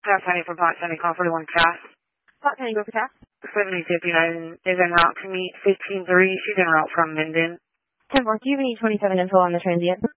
Cass Honey from Pot Sunny, call 41 Cass. Pot Sunny, go for Cass. 7059 is en route to meet 15-3. She's en route from Minden. 10-4, do you have any 27 info on the transient?